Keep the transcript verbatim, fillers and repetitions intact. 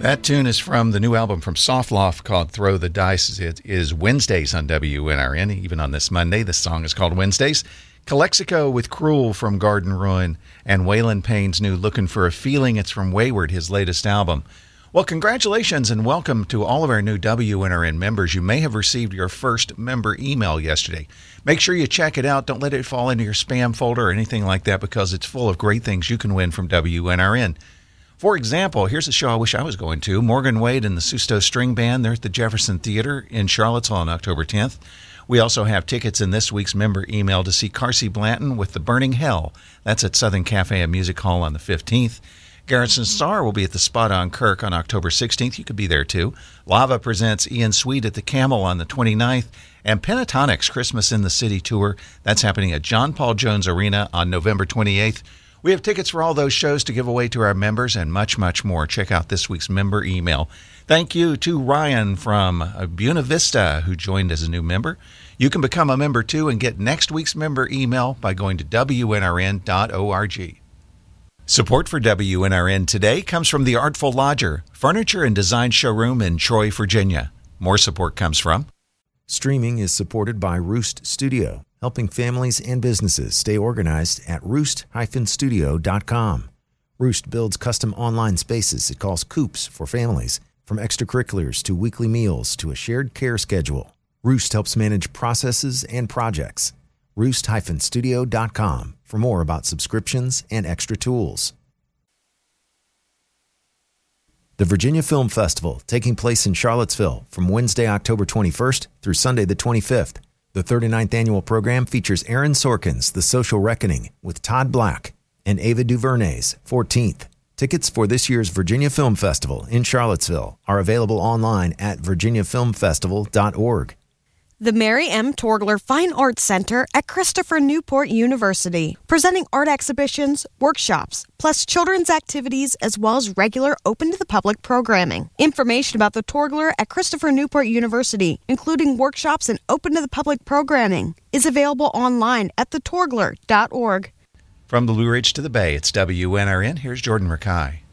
That tune is from the new album from Soft Loft called Throw the Dice. It is Wednesdays on W N R N, even on this Monday. The song is called Wednesdays. Calexico with Cruel from Garden Ruin, and Waylon Payne's new Looking for a Feeling. It's from Wayward, his latest album. Well, congratulations and welcome to all of our new W N R N members. You may have received your first member email yesterday. Make sure you check it out. Don't let it fall into your spam folder or anything like that, because it's full of great things you can win from W N R N. For example, here's a show I wish I was going to. Morgan Wade and the Susto String Band. They're at the Jefferson Theater in Charlottesville on October tenth. We also have tickets in this week's member email to see Carsey Blanton with The Burning Hell. That's at Southern Cafe and Music Hall on the fifteenth. Garrison Starr will be at the Spot on Kirk on October sixteenth. You could be there, too. Lava presents Ian Sweet at the Camel on the twenty-ninth. And Pentatonics Christmas in the City Tour. That's happening at John Paul Jones Arena on November twenty-eighth. We have tickets for all those shows to give away to our members and much, much more. Check out this week's member email. Thank you to Ryan from Buena Vista, who joined as a new member. You can become a member, too, and get next week's member email by going to W N R N dot org. Support for W N R N today comes from The Artful Lodger, furniture and design showroom in Troy, Virginia. More support comes from... Streaming is supported by Roost Studio, helping families and businesses stay organized at roost dash studio dot com. Roost builds custom online spaces it calls Coops for families, from extracurriculars to weekly meals to a shared care schedule. Roost helps manage processes and projects. roost dash studio dot com for more about subscriptions and extra tools. The Virginia Film Festival, taking place in Charlottesville from Wednesday, October twenty-first through Sunday the twenty-fifth. The thirty-ninth annual program features Aaron Sorkin's The Social Reckoning with Todd Black and Ava DuVernay's fourteenth. Tickets for this year's Virginia Film Festival in Charlottesville are available online at virginia film festival dot org. The Mary M. Torgler Fine Arts Center at Christopher Newport University, presenting art exhibitions, workshops, plus children's activities, as well as regular open-to-the-public programming. Information about the Torgler at Christopher Newport University, including workshops and open-to-the-public programming, is available online at the torgler dot org. From the Blue Ridge to the Bay, it's W N R N. Here's Jordan Rakai.